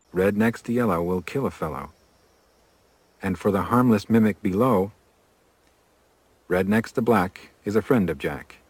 Red next to yellow will kill a fellow. And for the harmless mimic below, red next to black is a friend of Jack.